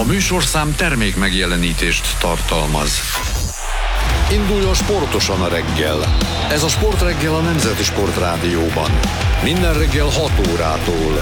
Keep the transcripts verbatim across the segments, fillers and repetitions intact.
műsorszám termék megjelenítést tartalmaz. Induljon sportosan a reggel. Ez a Sportreggel a Nemzeti Sportrádióban. Minden reggel hat órától.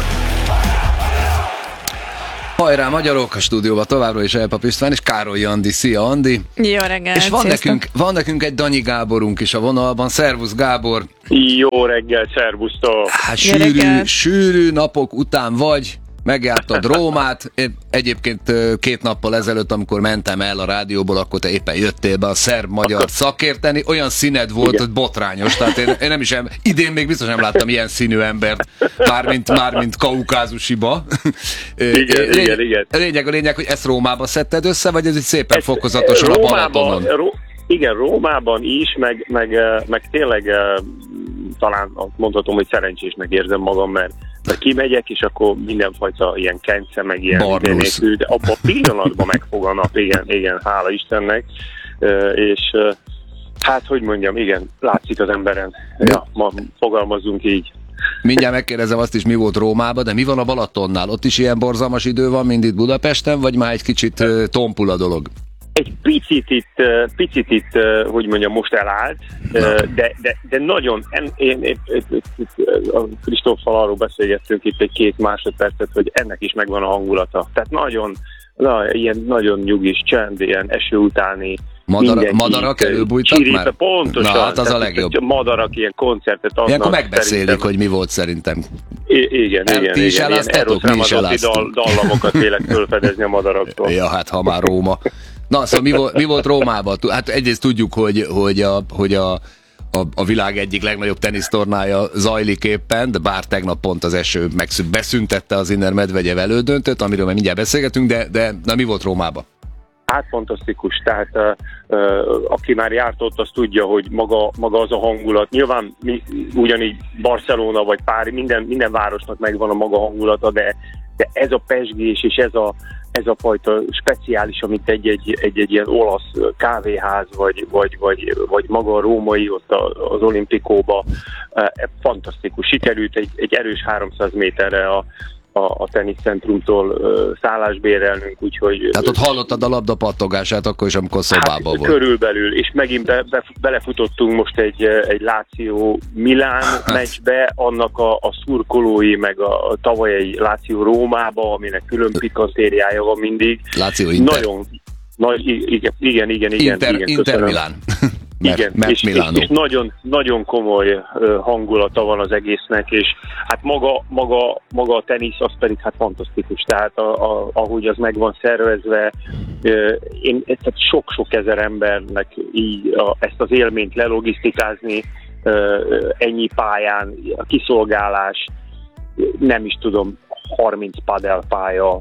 Hajrá magyarok, a stúdióban továbbra is Elpap István és Károly Andi. Szia Andi! Jó reggelt! És van nekünk, van nekünk egy Danyi Gáborunk is a vonalban. Szervusz Gábor! Jó reggel, szervusztok! Hát sűrű, sűrű napok után vagy, megjártad Rómát. Egyébként két nappal ezelőtt, amikor mentem el a rádióból, akkor te éppen jöttél be a szerb-magyar szakérteni. Olyan színed volt, hogy botrányos. Tehát én, én nem is em, idén még biztos nem láttam ilyen színű embert, mármint, mármint kaukázusiba. Igen, Lény, igen, igen. Lényeg a lényeg, hogy ezt Rómába szedted össze, vagy ez így szépen ezt fokozatosan a Balatonon? Ró, igen, Rómában is, meg, meg, meg tényleg talán mondhatom, hogy szerencsésnek érzem magam, mert mert kimegyek, és akkor mindenfajta ilyen kence, meg ilyen nélkül, de abban a pillanatban megfog a nap, igen, igen, hála Istennek, és hát, hogy mondjam, igen, látszik az emberen, ja, ma fogalmazzunk így. Mindjárt megkérdezem azt is, mi volt Rómában, de mi van a Balatonnál? Ott is ilyen borzalmas idő van, mint itt Budapesten, vagy már egy kicsit tompul a dolog? Egy picit itt, picit itt, hogy mondjam, most elállt, de, de, de nagyon, én, én, a Kristóffal arról beszélgettünk itt egy két másodpercet, hogy ennek is megvan a hangulata. Tehát nagyon, na, ilyen nagyon nyugis, csend, ilyen eső utáni, Madara, madarak előbújtak csirít, már? Pontosan. Na, hát az a legjobb. Madarak ilyen koncertet adnak. Ilyenkor megbeszélik, szerintem, hogy mi volt szerintem. I- igen, El, igen. Ti is eláztatok, mi is eláztunk. Dal, dallamokat vélek fölfedezni a madaraktól. Ja, hát ha már Róma. Na, szóval mi volt, mi volt Rómában? Hát egyrészt tudjuk, hogy, hogy, a, hogy a, a, a világ egyik legnagyobb tenisztornája zajlik éppen, de bár tegnap pont az eső megszűnt, beszüntette az Sinner Medvegyev elődöntőt, amiről már mindjárt beszélgetünk, de, de na, mi volt Rómában? Hát fantasztikus, tehát uh, uh, aki már járt ott, az tudja, hogy maga, maga az a hangulat. Nyilván mi, ugyanígy Barcelona vagy Párizs, minden, minden városnak megvan a maga hangulata, de, de ez a pezsgés és ez a, ez a fajta speciális, amit egy-egy, egy-egy ilyen olasz kávéház, vagy, vagy, vagy, vagy maga a római ott az olimpikóba, uh, fantasztikus. Sikerült egy, egy erős háromszáz méterre a a, a teniszcentrumtól uh, szállást bérelnünk, úgyhogy... Tehát ott hallottad a labda pattogását akkor is, amikor szobában hát, volt. Körülbelül, és megint be, be, belefutottunk most egy, egy Lazio Milán hát. meccsbe, annak a, a szurkolói, meg a, a tavalyi Lazio Rómába, aminek külön pikantériája van mindig. Lazio Inter. Nagyon, nagy, igen, igen, igen, igen. Inter, igen Inter Milán. Mert, igen, mert és, és, és nagyon, nagyon komoly hangulata van az egésznek, és hát maga, maga, maga a tenisz, az pedig hát fantasztikus, tehát a, a, ahogy az meg van szervezve, én tehát sok-sok ezer embernek így a, ezt az élményt lelogisztikázni, ennyi pályán, a kiszolgálás, nem is tudom, harminc padelpálya,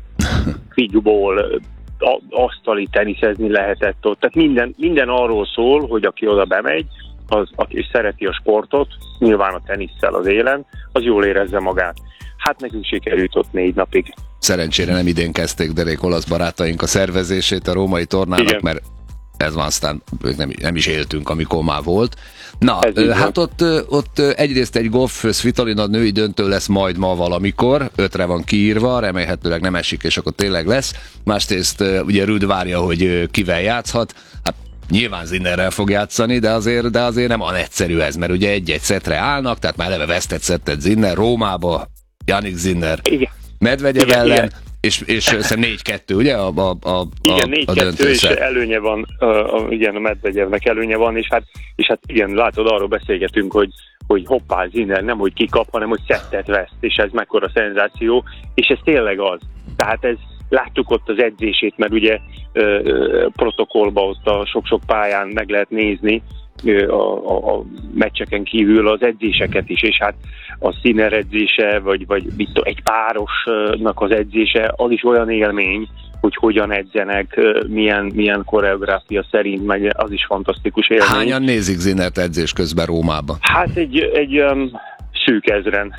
figból, asztali teniszezni lehetett ott. Tehát minden, minden arról szól, hogy aki oda bemegy, az, aki szereti a sportot, nyilván a tenisszel az élen, az jól érezze magát. Hát nekünk sikerült ott négy napig. Szerencsére nem idén kezdték derék olasz barátaink a szervezését a római tornának, igen, mert ez van, aztán nem, nem is éltünk, amikor már volt. Na, hát ott, ott egyrészt egy Goff Svitolina női döntő lesz majd ma valamikor, ötre van kiírva, remélhetőleg nem esik, és akkor tényleg lesz. Másrészt ugye Rüd várja, hogy kivel játszhat. Hát nyilván Sinnerrel fog játszani, de azért, de azért nem olyan egyszerű ez, mert ugye egy-egy szetre állnak, tehát már eleve vesztett szettet Sinner, Rómába, Jannik Sinner, Medvegyev ellen, igen. és, és szerintem négy kettő, ugye? A, a, a, igen, négy kettő, és előnye van, a, a, igen, a Medvegyevnek előnye van, és hát, és hát igen, látod, arról beszélgetünk, hogy, hogy hoppá, Sinner nem, hogy kikap, hanem hogy szettet veszt, és ez mekkora szenzáció, és ez tényleg az. Tehát ez, láttuk ott az edzését, mert ugye ö, ö, protokollban ott a sok-sok pályán meg lehet nézni, A, a, a meccseken kívül az edzéseket is, és hát a Sinner edzése, vagy, vagy egy párosnak az edzése, az is olyan élmény, hogy hogyan edzenek, milyen, milyen koreográfia szerint, meg az is fantasztikus élmény. Hányan nézik Sinnert edzés közben Rómában? Hát egy, egy um, szűk ezren.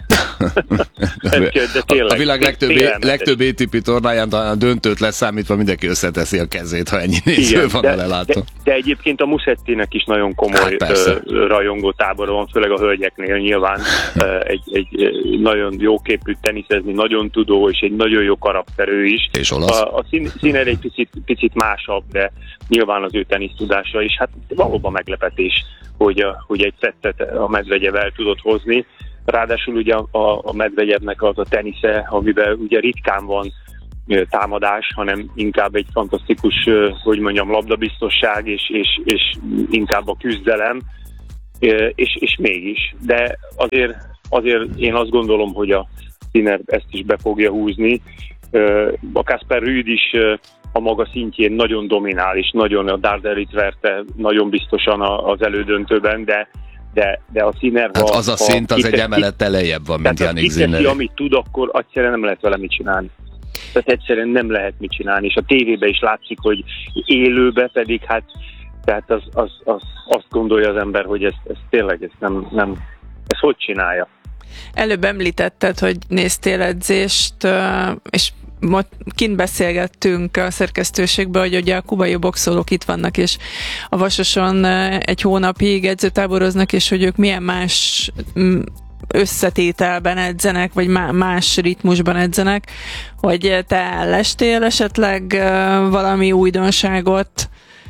de tényleg, a világ legtöbb, legtöbb á té pé tornáján a döntőt leszámítva mindenki összeteszi a kezét, ha ennyi néző van a lelátó. De, de egyébként a Musettinek is nagyon komoly hát rajongó tábora van, főleg a hölgyeknél nyilván. egy, egy nagyon jó képű teniszezni, nagyon tudó, és egy nagyon jó karakterű is. És olasz. A, a színer egy picit, picit másabb, de nyilván az ő tenisztudása is. Hát valóban meglepetés, hogy, a, hogy egy szettet a Medvegyev el tudott hozni. Ráadásul ugye a, a Medvegyevnek az a tenisze, amiben ugye ritkán van támadás, hanem inkább egy fantasztikus, hogy mondjam, labdabiztosság, és, és, és inkább a küzdelem, és, és mégis. De azért, azért én azt gondolom, hogy a Sinner ezt is be fogja húzni. A Casper Ruud is a maga szintjén nagyon dominál, és nagyon a Darderit verte nagyon biztosan az elődöntőben, de De, de a Sinner... Hát az a szint az egy emelettel lejjebb van, mint Jannik Sinner. Amit tud, akkor egyszerűen nem lehet vele mit csinálni. Tehát egyszerűen nem lehet mit csinálni, és a tévében is látszik, hogy élőbe pedig hát, tehát az, az, az, azt gondolja az ember, hogy ez, ez tényleg ez nem, nem, ez hogy csinálja. Előbb említetted, hogy néztél edzést, és kint beszélgettünk a szerkesztőségben, hogy ugye a kubai boxolók itt vannak, és a Vasoson egy hónapig edzőtáboroznak, és hogy ők milyen más összetételben edzenek, vagy más ritmusban edzenek, hogy te lestél esetleg valami újdonságot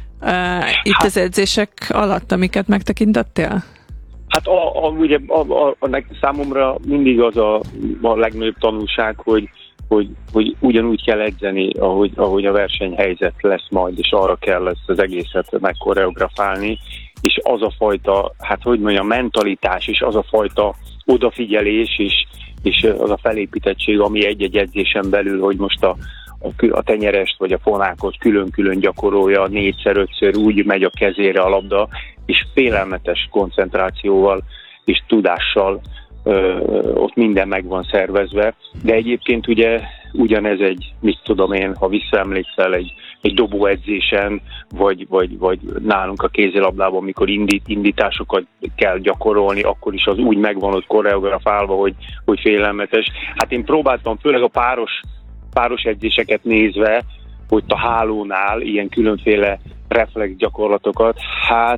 itt az edzések alatt, amiket megtekintettél? Hát a, a, ugye a, a, a, számomra mindig az a, a legnagyobb tanulság, hogy Hogy, hogy ugyanúgy kell edzeni, ahogy, ahogy a versenyhelyzet lesz majd, és arra kell ezt az egészet megkoreografálni, és az a fajta, hát hogy mondjam, mentalitás, és az a fajta odafigyelés, és, és az a felépítettség, ami egy-egy edzésen belül, hogy most a, a, a tenyerest vagy a fonákot külön-külön gyakorolja, négyszer-ötször úgy megy a kezére a labda, és félelmetes koncentrációval és tudással Ö, ott minden meg van szervezve, de egyébként ugye ugyanez egy, mit tudom én, ha visszaemlékszel egy, egy dobóedzésen, vagy, vagy, vagy nálunk a kézilabdában, amikor indít, indításokat kell gyakorolni, akkor is az úgy megvan ott koreografálva, hogy, hogy félelmetes. Hát én próbáltam, főleg a páros, páros edzéseket nézve, hogy a hálónál ilyen különféle reflex gyakorlatokat, hát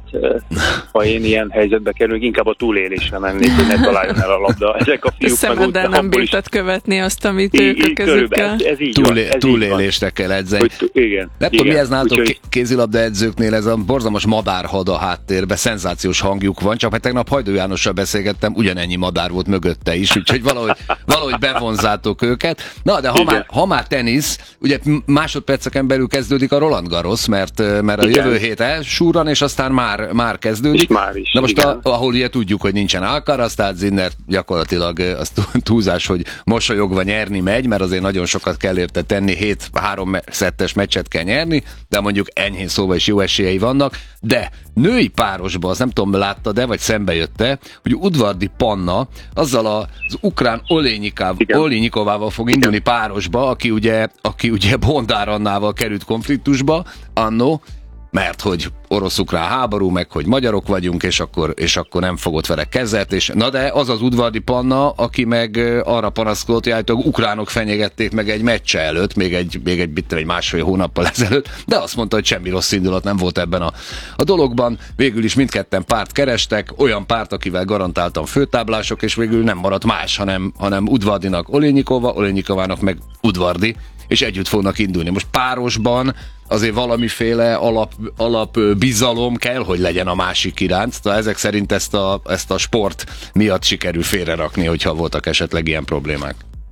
ha én ilyen helyzetbe kerülök, inkább a túlélésre mennék, hogy ne találjon el a labda. Ezek a fiúk szemeddel nem bírtad is követni azt, amit ők a kezükkel. Ez, ez így Túlé, van, ez túlélésre kell edzeni. Hogy, igen, nem tudom, mi ez nálatok úgy, kézilabda edzőknél, ez a borzalmas madárhad a háttérben, szenzációs hangjuk van, csak hát tegnap Hajdú Jánossal beszélgettem, ugyanennyi madár volt mögötte is, úgyhogy valahogy, valahogy bevonzátok őket. Na, de ha már, ha már tenisz, ugye másodperceken belül kezdődik a Roland Garros, mert, mert a igen. jövő hét elsúran, és aztán már, már kezdődik. Már is, na most, a, ahol ugye tudjuk, hogy nincsen Alcaraz, tehát Sinner gyakorlatilag az túlzás, hogy mosolyogva nyerni megy, mert azért nagyon sokat kell érte tenni, hét három szettes meccset kell nyerni, de mondjuk enyhén szóval is jó esélyei vannak, de női párosban, azt nem tudom, látta-e, vagy szembe jött-e, hogy Udvardi Panna azzal az ukrán Olényikovával fog indulni párosba, aki ugye, aki ugye Bondár Annával került konfliktusba, annó, mert hogy orosz-ukrán háború, meg hogy magyarok vagyunk, és akkor, és akkor nem fogott vele kezet, és na de az az Udvardi Panna, aki meg arra panaszkodott, hogy állítólag ukránok fenyegették meg egy meccse előtt, még egy, még egy, egy másfél hónappal ezelőtt, de azt mondta, hogy semmi rossz indulat nem volt ebben a, a dologban. Végül is mindketten párt kerestek, olyan párt, akivel garantáltan főtáblások, és végül nem maradt más, hanem, hanem Udvardinak Olényikova, Olényikovának meg Udvardi, és együtt fognak indulni. Most párosban azért valamiféle alap, alap bizalom kell, hogy legyen a másik iránt. Tehát ezek szerint ezt a, ezt a sport miatt sikerül félrerakni, hogyha voltak esetleg ilyen problémák.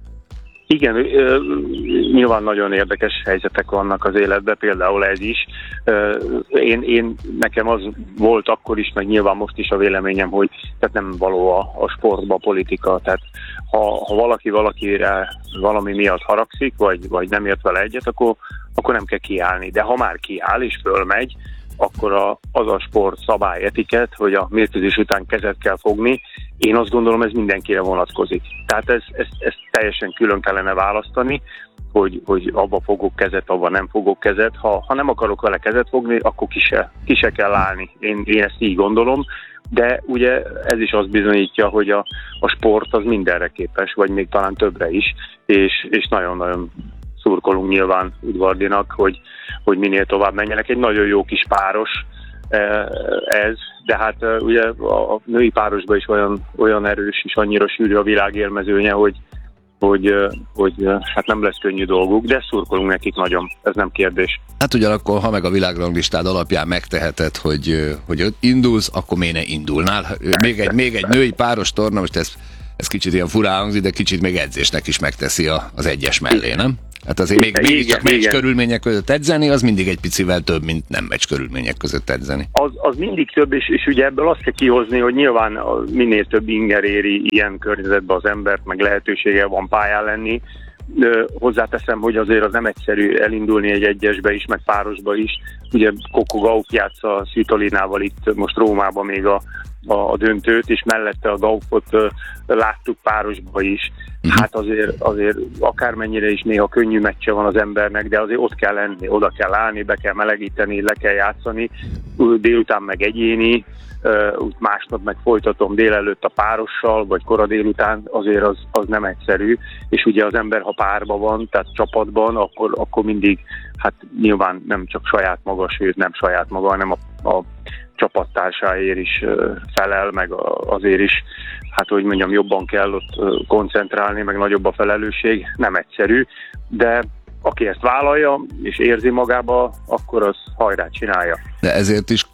Igen, nyilván nagyon érdekes helyzetek vannak az életben, például ez is. Én, én nekem az volt akkor is, meg nyilván most is a véleményem, hogy tehát nem való a, a sportba a politika. Tehát ha, ha valaki valakire valami miatt haragszik, vagy, vagy nem ért vele egyet, akkor, akkor nem kell kiállni. De ha már kiáll és fölmegy, akkor a, az a sport szabályetiket, hogy a mérkőzés után kezet kell fogni, én azt gondolom, ez mindenkire vonatkozik. Tehát ezt ez, ez teljesen külön kellene választani, hogy, hogy abba fogok kezet, abba nem fogok kezet. Ha, ha nem akarok vele kezet fogni, akkor ki se, ki se kell állni. Én, én ezt így gondolom, de ugye ez is azt bizonyítja, hogy a, a sport az mindenre képes, vagy még talán többre is, és, és nagyon-nagyon szurkolunk nyilván Udvardinak, hogy, hogy minél tovább menjenek. Egy nagyon jó kis páros ez, de hát ugye a női párosban is olyan, olyan erős és annyira sűrű a világérmezőnye, hogy, hogy, hogy hát nem lesz könnyű dolguk, de szurkolunk nekik nagyon, ez nem kérdés. Hát ugyanakkor, ha meg a világranglistád alapján megteheted, hogy, hogy indulsz, akkor miért ne indulnál? Még egy, még egy női páros torna, most ez, ez kicsit ilyen furán hangzik, de kicsit még edzésnek is megteszi a, az egyes mellé, nem? Hát azért még, még igen, csak meccs igen. körülmények között edzeni, az mindig egy picivel több, mint nem meccs körülmények között edzeni. Az, az mindig több, és, és ugye ebből azt kell kihozni, hogy nyilván minél több inger éri ilyen környezetben az embert, meg lehetősége van pályán lenni. Hozzáteszem, hogy azért az nem egyszerű elindulni egy egyesbe is, meg párosba is. Ugye Coco Gauff játsza Svitolinával itt most Rómában még a, a, a döntőt, és mellette a Gauffot uh, láttuk párosba is. Hát azért, azért akármennyire is néha könnyű meccse van az embernek, de azért ott kell lenni, oda kell állni, be kell melegíteni, le kell játszani, délután meg egyéni, úgy másnap meg folytatom délelőtt a párossal, vagy kora délután, azért az, az nem egyszerű, és ugye az ember, ha párban van, tehát csapatban, akkor, akkor mindig, hát nyilván nem csak saját maga, sőt nem saját maga, hanem a, a csapattársáért is felel, meg azért is, hát hogy mondjam, jobban kell ott koncentrálni, meg nagyobb a felelősség, nem egyszerű, de aki ezt vállalja, és érzi magába, akkor az hajrá csinálja. De ezért is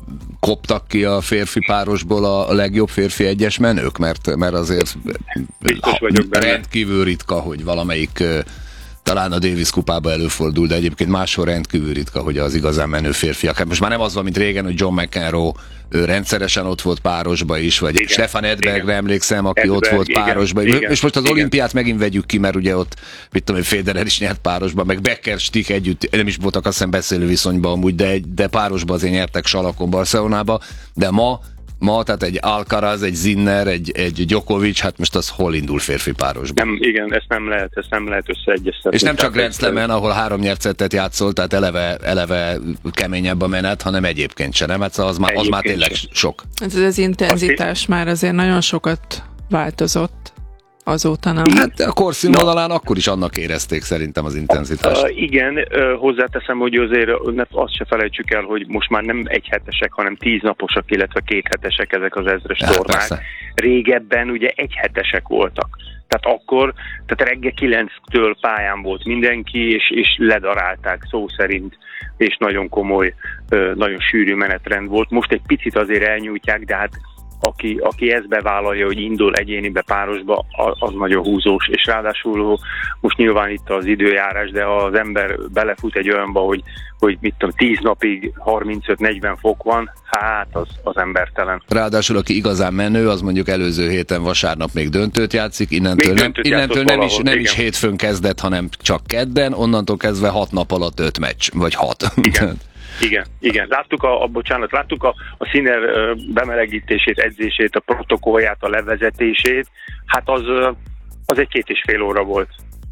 koptak ki a férfi párosból a legjobb férfi egyes menők, mert, mert azért biztos vagyok benne. Rendkívül ritka, hogy valamelyik, talán a Davis kupában előfordul, de egyébként máshol rendkívül ritka, hogy az igazán menő férfiak. Hát most már nem az van, mint régen, hogy John McEnroe ő rendszeresen ott volt párosba is, vagy igen, Stefan Edbergre emlékszem, aki Edberg, ott volt igen, párosba. Igen, és most az igen. olimpiát megint vegyük ki, mert ugye ott, mit tudom, Federer is nyert párosba, meg Becker, Stick együtt, nem is voltak azt hiszem beszélő viszonyban amúgy, de, de párosba azért nyertek Salakon, Barcelonába, de ma Ma, tehát egy Alcaraz, egy Sinner, egy, egy Djokovic, hát most az hol indul férfi párosban? Nem, igen, ezt nem lehet, ezt nem lehet összeegyeztetni. És nem csak Grand Slamen, ahol három nyert szettet játszol, tehát eleve, eleve keményebb a menet, hanem egyébként sem, nem? Hát az már, az már tényleg sok. Ez az intenzitás már azért nagyon sokat változott. Azóta nem. Hát a korszínvonalán no. akkor is annak érezték szerintem az intenzitást. Uh, igen, uh, hozzáteszem, hogy azért azt se felejtsük el, hogy most már nem egyhetesek, hanem tíznaposak, illetve kéthetesek ezek az ezres hát, tornák. Persze. Régebben ugye egyhetesek voltak. Tehát akkor, tehát reggel kilenctől pályán volt mindenki, és, és ledarálták szó szerint, és nagyon komoly, uh, nagyon sűrű menetrend volt. Most egy picit azért elnyújtják, de hát Aki, aki ezt bevállalja, hogy indul egyénibe, párosba, az nagyon húzós, és ráadásul most nyilván itt az időjárás, de ha az ember belefut egy olyanba, hogy, hogy mit tudom, tíz napig harmincöt-negyven fok van, hát az, az embertelen. Ráadásul aki igazán menő, az mondjuk előző héten vasárnap még döntőt játszik, innentől, nem, innentől nem, valahol, is, nem is hétfőn kezdett, hanem csak kedden, onnantól kezdve hat nap alatt öt meccs, vagy hat. Igen. Igen, igen. Láttuk a, a bocsánat, láttuk a, a Sinner bemelegítését, edzését, a protokollját, a levezetését, hát az, az egy két és fél óra volt.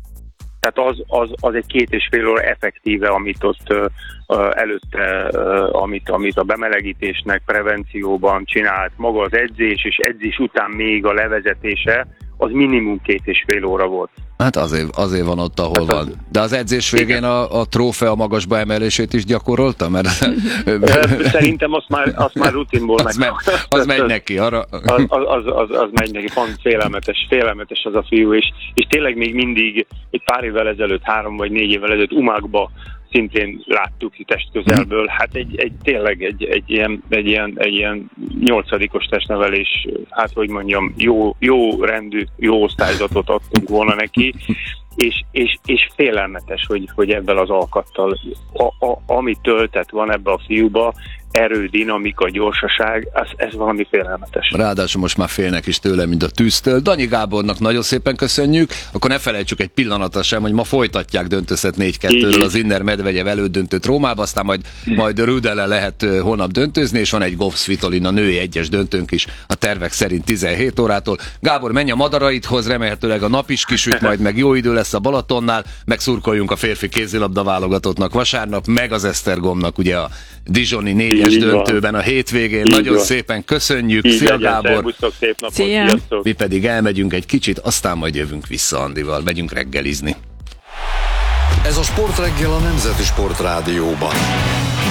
Tehát az, az, az egy két és fél óra effektíve, amit ott uh, előtte, uh, amit, amit a bemelegítésnek, prevencióban csinált maga az edzés, és edzés után még a levezetése, az minimum két és fél óra volt. Hát azért, azért van ott, ahol hát van. Az... De az edzés végén a, a trófea magasba emelését is gyakorolta? Mert... Szerintem azt már, azt már rutinból az meg. Me, az megy neki. Arra... Az, az, az, az megy neki. Pont félelmetes, félelmetes az a fiú, és, és tényleg még mindig egy pár évvel ezelőtt, három vagy négy évvel ezelőtt Umákba szintén láttuk testközelből. Hát egy, egy tényleg egy, egy, ilyen, egy, ilyen, egy ilyen nyolcadikos testnevelés, hát hogy mondjam, jó, jó rendű, jó osztályzatot adtunk volna neki, és, és, és félelmetes, hogy, hogy ebben az alkattal, a, a, ami töltet van ebbe a fiúba, erő, dinamika, gyorsaság, ez, ez valami félelmetes. Ráadásul most már félnek is tőle, mint a tűztől. Danyi Gábornak nagyon szépen köszönjük, akkor ne felejtsük egy pillanatra sem, hogy ma folytatják döntőszet négy kettőről az Inner Medvegyev elődöntőt Rómába, aztán majd, majd Rüdele lehet holnap döntőzni, és van egy Goff Svitolin, a női egyes döntőnk is a tervek szerint tizenhét órától. Gábor, menj a madaraidhoz, remélhetőleg a nap is kisüt, majd meg jó idő lesz a Balatonnál, meg szurkoljunk a férfi kézilabda válogatottnak vasárnap, meg az Esztergomnak ugye a Dijoni négyes döntőben a hétvégén. Így nagyon van. Szépen köszönjük. Így Szia, legyen, Gábor! szervusztok, szép napot! Szia. Sziasztok. Mi pedig elmegyünk egy kicsit, aztán majd jövünk vissza Andival. Megyünk reggelizni. Ez a Sportreggel a Nemzeti Sportrádióban.